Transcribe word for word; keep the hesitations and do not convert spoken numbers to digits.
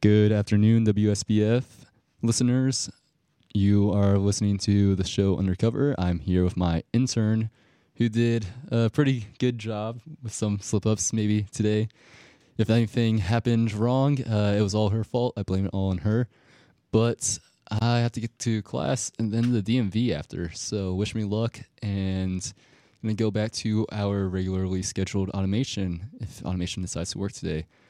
Good afternoon, W S B F listeners. You are listening to the show Undercover. I'm here with my intern who did a pretty good job with some slip-ups maybe today. If anything happened wrong, uh, it was all her fault. I blame it all on her. But I have to get to class and then the D M V after. So wish me luck, and I'm going to go back to our regularly scheduled automation if automation decides to work today.